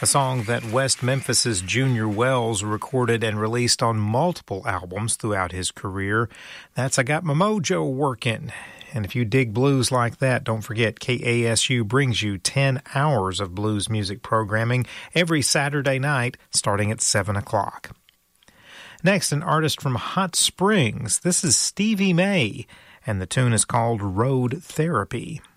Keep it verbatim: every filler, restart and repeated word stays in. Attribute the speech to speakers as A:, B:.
A: a song that West Memphis's Junior Wells recorded and released on multiple albums throughout his career. That's I Got My Mojo Workin'. And if you dig blues like that, don't forget K A S U brings you ten hours of blues music programming every Saturday night starting at seven o'clock. Next, an artist from Hot Springs. This is Stevie May, and the tune is called Road Therapy.